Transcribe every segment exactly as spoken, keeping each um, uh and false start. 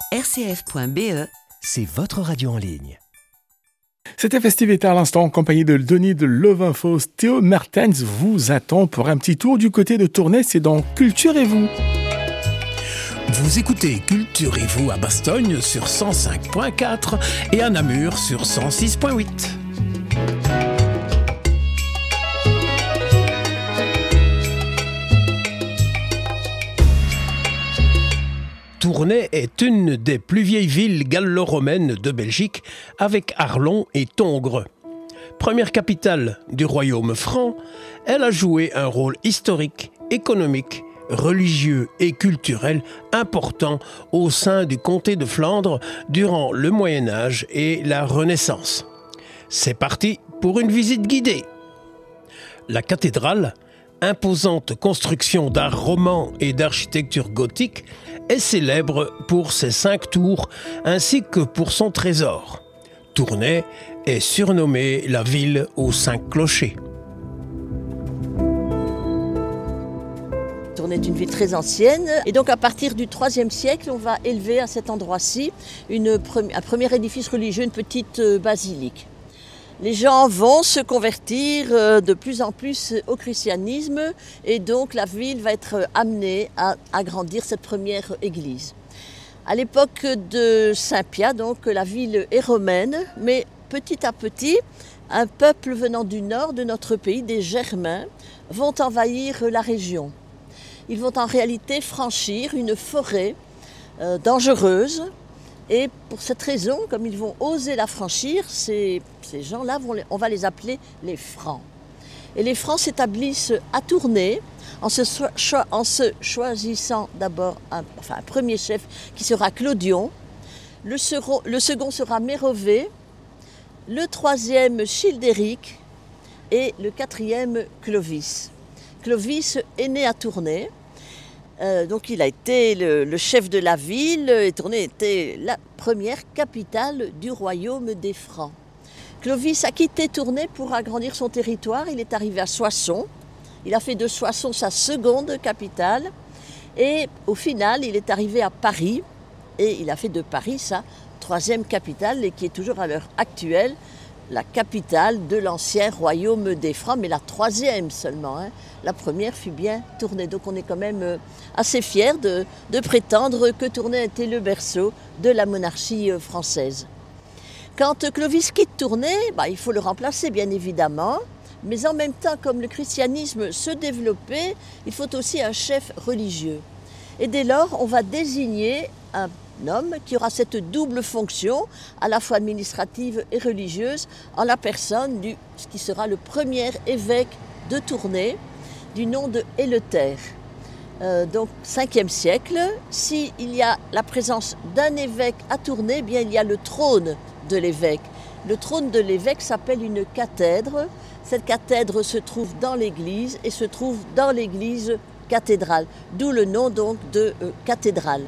R C F point B E, c'est votre radio en ligne. C'était Festivité à l'instant en compagnie de Denis de Levinfos. Théo Mertens vous attend pour un petit tour du côté de Tournai, c'est dans Culturez-vous. Vous écoutez Culturez-vous à Bastogne sur cent cinq point quatre et à Namur sur cent six point huit. Tournai est une des plus vieilles villes gallo-romaines de Belgique, avec Arlon et Tongres. Première capitale du royaume franc, elle a joué un rôle historique, économique, religieux et culturel important au sein du comté de Flandre durant le Moyen-Âge et la Renaissance. C'est parti pour une visite guidée. La cathédrale, imposante construction d'art roman et d'architecture gothique, est célèbre pour ses cinq tours ainsi que pour son trésor. Tournai est surnommée la ville aux cinq clochers. Tournai est une ville très ancienne et donc à partir du troisième siècle, on va élever à cet endroit-ci une, un premier édifice religieux, une petite basilique. Les gens vont se convertir de plus en plus au christianisme et donc la ville va être amenée à agrandir cette première église. À l'époque de Saint-Pia, donc la ville est romaine, mais petit à petit, un peuple venant du nord de notre pays, des Germains, vont envahir la région. Ils vont en réalité franchir une forêt euh, dangereuse. Et pour cette raison, comme ils vont oser la franchir, ces, ces gens-là, vont les, on va les appeler les Francs. Et les Francs s'établissent à Tournai en se, cho- en se choisissant d'abord un, enfin, un premier chef qui sera Clodion, le, sero, le second sera Mérové, le troisième Childéric et le quatrième Clovis. Clovis est né à Tournai. Euh, donc il a été le, le chef de la ville et Tournai était la première capitale du royaume des Francs. Clovis a quitté Tournai pour agrandir son territoire, il est arrivé à Soissons, il a fait de Soissons sa seconde capitale et au final il est arrivé à Paris et il a fait de Paris sa troisième capitale et qui est toujours à l'heure actuelle la capitale de l'ancien royaume des Francs, mais la troisième seulement. Hein. La première fut bien Tournai. Donc on est quand même assez fiers de, de prétendre que Tournai était le berceau de la monarchie française. Quand Clovis quitte Tournai, bah, il faut le remplacer bien évidemment, mais en même temps, comme le christianisme se développait, il faut aussi un chef religieux. Et dès lors, on va désigner un homme qui aura cette double fonction, à la fois administrative et religieuse, en la personne du ce qui sera le premier évêque de Tournai, du nom de Éleuther. Euh, donc, cinquième siècle, s'il y a la présence d'un évêque à Tournai, eh bien il y a le trône de l'évêque. Le trône de l'évêque s'appelle une cathèdre. Cette cathèdre se trouve dans l'église et se trouve dans l'église cathédrale, d'où le nom donc de euh, cathédrale.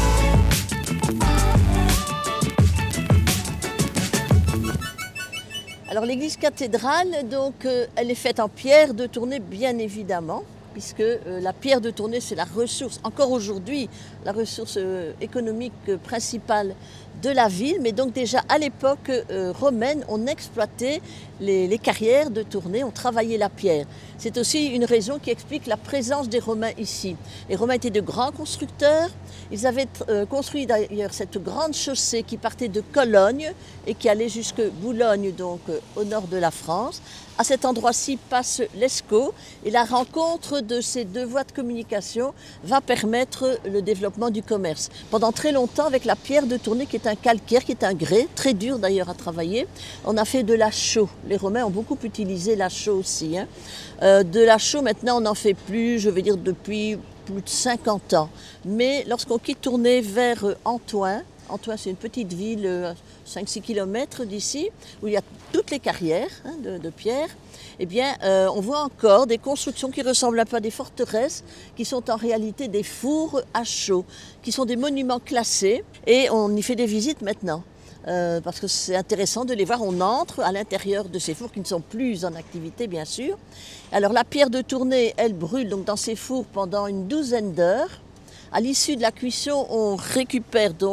Alors l'église cathédrale, donc, euh, elle est faite en pierre de Tournai bien évidemment, puisque euh, la pierre de Tournai c'est la ressource, encore aujourd'hui, la ressource euh, économique euh, principale de la ville, mais donc déjà à l'époque euh, romaine, on exploitait les, les carrières de Tournai, on travaillait la pierre. C'est aussi une raison qui explique la présence des Romains ici. Les Romains étaient de grands constructeurs, ils avaient euh, construit d'ailleurs cette grande chaussée qui partait de Cologne et qui allait jusque Boulogne, donc euh, au nord de la France. À cet endroit-ci passe l'Escaut et la rencontre de ces deux voies de communication va permettre le développement du commerce. Pendant très longtemps, avec la pierre de Tournai qui est un calcaire, qui est un grès, très dur d'ailleurs à travailler, on a fait de la chaux. Les Romains ont beaucoup utilisé la chaux aussi. Hein. Euh, de la chaux, maintenant, on n'en fait plus, je veux dire, depuis plus de cinquante ans. Mais lorsqu'on quitte Tournai vers Antoing, Antoing, c'est une petite ville à cinq à six kilomètres d'ici, où il y a toutes les carrières hein, de, de pierre. Eh bien, euh, on voit encore des constructions qui ressemblent un peu à des forteresses, qui sont en réalité des fours à chaux, qui sont des monuments classés, et on y fait des visites maintenant. Euh, parce que c'est intéressant de les voir. On entre à l'intérieur de ces fours qui ne sont plus en activité, bien sûr. Alors, la pierre de Tournai, elle brûle donc dans ces fours pendant une douzaine d'heures. À l'issue de la cuisson, on récupère donc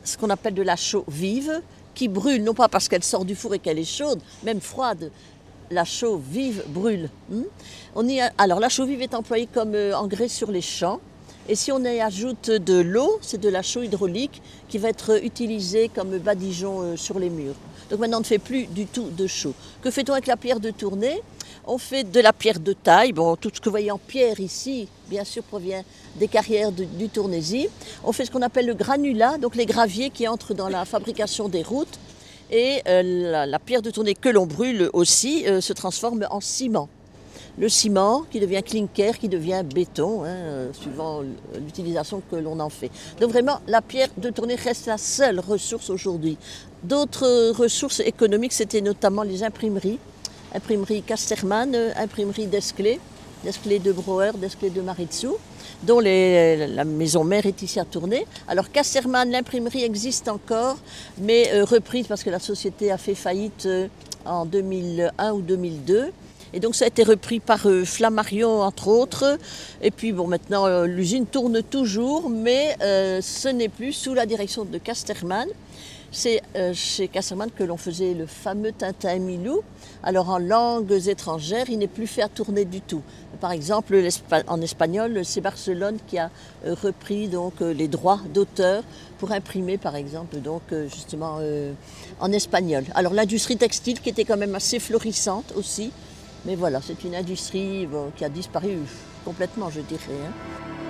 ce qu'on appelle de la chaux vive, qui brûle, non pas parce qu'elle sort du four et qu'elle est chaude, même froide. La chaux vive brûle. On y a, alors la chaux vive est employée comme engrais sur les champs. Et si on y ajoute de l'eau, c'est de la chaux hydraulique qui va être utilisée comme badigeon sur les murs. Donc maintenant on ne fait plus du tout de chaux. Que fait-on avec la pierre de Tournai? On fait de la pierre de taille. Bon, tout ce que vous voyez en pierre ici, bien sûr, provient des carrières de, du Tournaisis. On fait ce qu'on appelle le granulat, donc les graviers qui entrent dans la fabrication des routes. Et euh, la, la pierre de Tournai que l'on brûle aussi euh, se transforme en ciment. Le ciment qui devient clinker, qui devient béton, hein, euh, suivant l'utilisation que l'on en fait. Donc vraiment, la pierre de Tournai reste la seule ressource aujourd'hui. D'autres ressources économiques, c'était notamment les imprimeries. Imprimerie Casterman, imprimerie Desclés, Desclés de Brouwer, Desclés de Maritsou, dont les, la maison mère est ici à Tournai. Alors Casterman, l'imprimerie existe encore, mais euh, reprise parce que la société a fait faillite euh, en deux mille un ou deux mille deux. Et donc ça a été repris par euh, Flammarion entre autres. Et puis bon, maintenant euh, l'usine tourne toujours, mais euh, ce n'est plus sous la direction de Casterman. C'est euh, chez Casterman que l'on faisait le fameux Tintin Milou. Alors en langues étrangères, il n'est plus fait à Tournai du tout. Par exemple, en espagnol, c'est Barcelone qui a euh, repris donc, euh, les droits d'auteur pour imprimer, par exemple, donc, euh, justement euh, en espagnol. Alors l'industrie textile qui était quand même assez florissante aussi. Mais voilà, c'est une industrie bon, qui a disparu complètement, je dirais. Hein.